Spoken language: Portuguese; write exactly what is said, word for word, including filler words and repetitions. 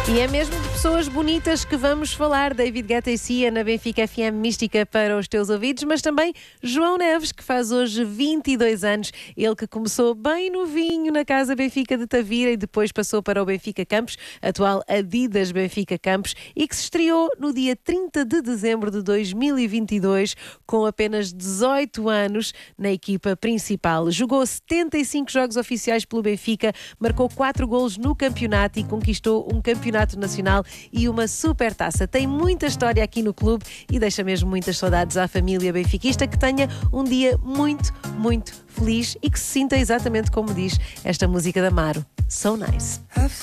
E é mesmo de pessoas bonitas que vamos falar. David Guetta e Cia na Benfica F M Mística para os teus ouvidos, mas também João Neves, que faz hoje vinte e dois anos. Ele que começou bem novinho na Casa Benfica de Tavira e depois passou para o Benfica Campos, atual Adidas Benfica Campos, e que se estreou no dia trinta de dezembro de dois mil e vinte e dois com apenas dezoito anos na equipa principal. Jogou setenta e cinco jogos oficiais pelo Benfica, marcou quatro golos no campeonato e conquistou um campeonato nacional e uma super taça. Tem muita história aqui no clube e deixa mesmo muitas saudades à família benfiquista. Que tenha um dia muito, muito feliz e que se sinta exatamente como diz esta música da Maro. So nice.